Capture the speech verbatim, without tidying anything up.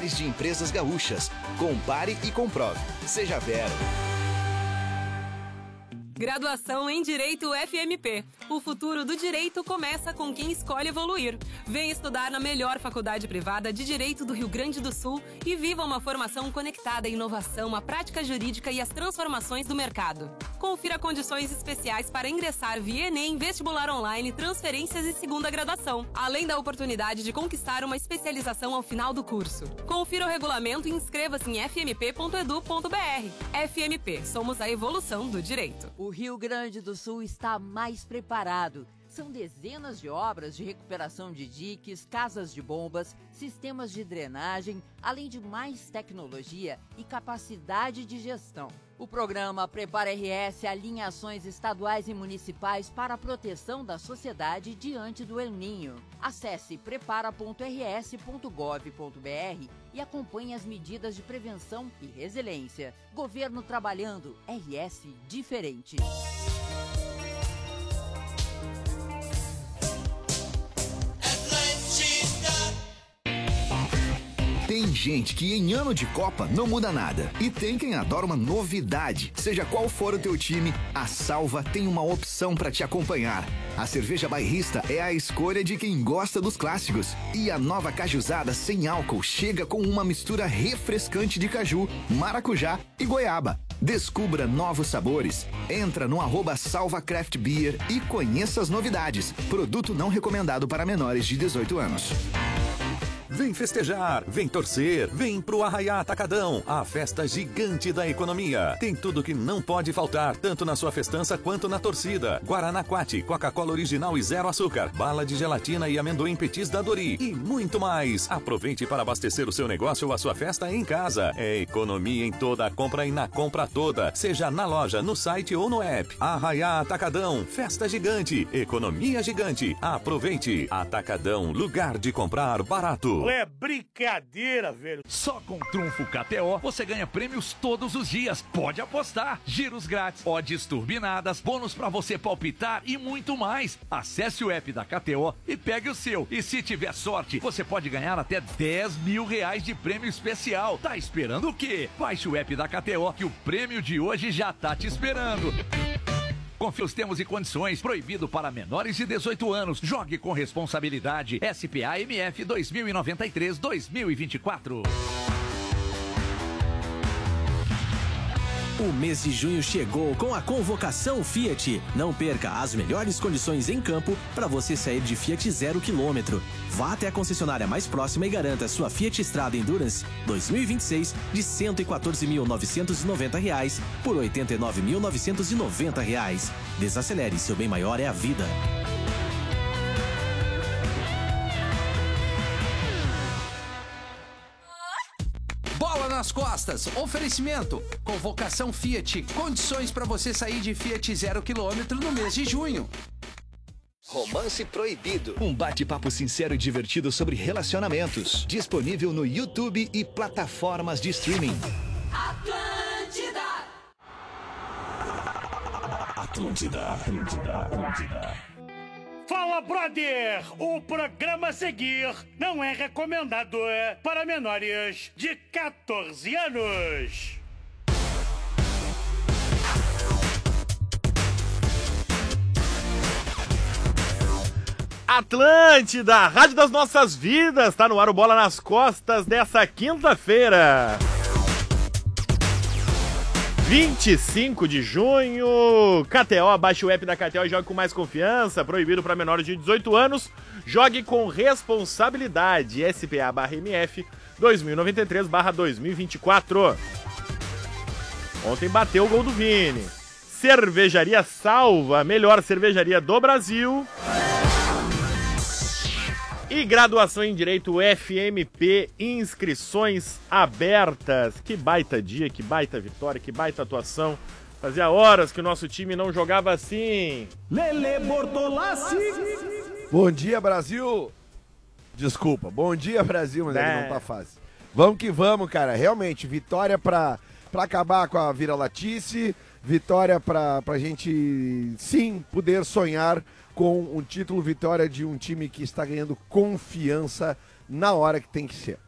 milhares de empresas gaúchas. Compare e comprove. Seja Vero. Graduação em Direito F M P. O futuro do direito começa com quem escolhe evoluir. Vem estudar na melhor faculdade privada de Direito do Rio Grande do Sul e viva uma formação conectada à inovação, à prática jurídica e às transformações do mercado. Confira condições especiais para ingressar via Enem, vestibular online, transferências e segunda graduação, além da oportunidade de conquistar uma especialização ao final do curso. Confira o regulamento e inscreva-se em f m p ponto edu ponto b r. F M P, somos a evolução do direito. O Rio Grande do Sul está mais preparado. São dezenas de obras de recuperação de diques, casas de bombas, sistemas de drenagem, além de mais tecnologia e capacidade de gestão. O programa Prepara R S alinha ações estaduais e municipais para a proteção da sociedade diante do El Ninho. Acesse prepara ponto r s ponto gov ponto b r e acompanhe as medidas de prevenção e resiliência. Governo trabalhando, R S diferente. Tem gente que em ano de Copa não muda nada. E tem quem adora uma novidade. Seja qual for o teu time, a Salva tem uma opção para te acompanhar. A cerveja bairrista é a escolha de quem gosta dos clássicos. E a nova cajuzada sem álcool chega com uma mistura refrescante de caju, maracujá e goiaba. Descubra novos sabores. Entra no arroba Salva Craft Beer e conheça as novidades. Produto não recomendado para menores de dezoito anos. Vem festejar, vem torcer, vem pro Arraiá Atacadão, a festa gigante da economia. Tem tudo que não pode faltar, tanto na sua festança quanto na torcida. Guaraná Quati, Coca-Cola original e zero açúcar, bala de gelatina e amendoim petis da Dori e muito mais. Aproveite para abastecer o seu negócio ou a sua festa em casa. É economia em toda a compra e na compra toda, seja na loja, no site ou no app. Arraiá Atacadão, festa gigante, economia gigante. Aproveite. Atacadão, lugar de comprar barato. É brincadeira, velho. Só com Trunfo K T O você ganha prêmios todos os dias. Pode apostar. Giros grátis, odds turbinadas, bônus pra você palpitar e muito mais. Acesse o app da K T O e pegue o seu. E se tiver sorte, você pode ganhar até dez mil reais de prêmio especial. Tá esperando o quê? Baixe o app da K T O que o prêmio de hoje já tá te esperando. Confira os termos e condições. Proibido para menores de dezoito anos. Jogue com responsabilidade. S P A M F dois mil e noventa e três a dois mil e vinte e quatro. O mês de junho chegou com a convocação Fiat. Não perca as melhores condições em campo para você sair de Fiat zero quilômetro. Vá até a concessionária mais próxima e garanta sua Fiat Strada Endurance dois mil e vinte e seis de cento e quatorze mil novecentos e noventa reais por oitenta e nove mil novecentos e noventa reais. Desacelere, seu bem maior é a vida. Bola nas costas, oferecimento, convocação Fiat, condições para você sair de Fiat zero quilômetro no mês de junho. Romance Proibido. Um bate-papo sincero e divertido sobre relacionamentos. Disponível no YouTube e plataformas de streaming. Atlântida! Atlântida, Atlântida, Atlântida. Fala, brother! O programa a seguir não é recomendado para menores de quatorze anos. Atlântida, Rádio das Nossas Vidas, tá no ar o Bola nas Costas dessa quinta-feira. vinte e cinco de junho, K T O, baixe o app da K T O e jogue com mais confiança, proibido para menores de dezoito anos, jogue com responsabilidade, S P A barra M F dois mil e noventa e três barra dois mil e vinte e quatro. Ontem bateu o gol do Vini. Cervejaria Salva, a melhor cervejaria do Brasil. E graduação em Direito F M P, inscrições abertas. Que baita dia, que baita vitória, que baita atuação. Fazia horas que o nosso time não jogava assim. Lele Bortolassi. Bom dia, Brasil. Desculpa, bom dia, Brasil, mas é. Ele não tá fácil. Vamos que vamos, cara. Realmente, vitória pra, pra acabar com a vira-latice. Vitória pra, pra gente, sim, poder sonhar com um título, vitória de um time que está ganhando confiança na hora que tem que ser.